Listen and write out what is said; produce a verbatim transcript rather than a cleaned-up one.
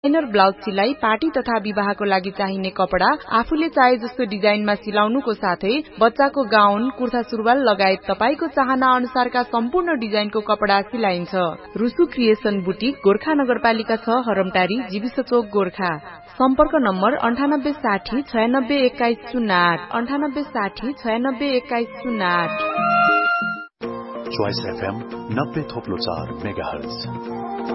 Designer blouse सिलाई party तथा विवाहको लागि चाहिने कपडा आफूले चाहे जस्तो डिजाइनमा सिलाउनुको साथै बच्चाको गाउन कुर्ता सुरुवाल लगायत तपाईको चाहना अनुसारका सम्पूर्ण डिजाइनको कपडा सिलाइन्छ। रुसु क्रिएसन बुटिक गोर्खा नगरपालिका छ हरमटारी जीविस चोक गोर्खा। सम्पर्क नम्बर अन्ठानब्बे साठी छयानब्बे एक्काइस शून्य आठ अन्ठानब्बे साठी छयानब्बे एक्काइस शून्य आठ। चोइस एफएम नब्बे थोप्लो चार मेगाहर्ज।